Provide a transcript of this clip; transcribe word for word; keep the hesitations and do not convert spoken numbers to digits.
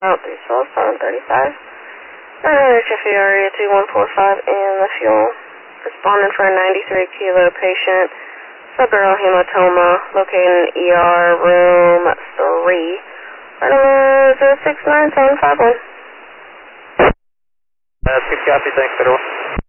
Out three twelve, seven thirty-five. Uh, Jeffy area two one four five in the fuel. Responding for a ninety-three kilo patient. Subdural hematoma located in E R room three. Right number zero six nine seven five one. That's good copy, thanks, Federal.